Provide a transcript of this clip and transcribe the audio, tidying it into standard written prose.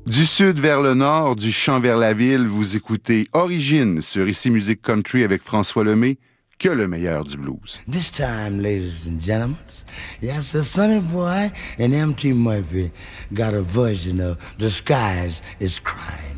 Du sud vers le nord, du champ vers la ville, vous écoutez Origine sur Ici Musique Country avec François Lemay, que le meilleur du blues. This time, ladies and gentlemen, yes, Sonny Boy and M.T. Murphy got a version of The Skies is Crying.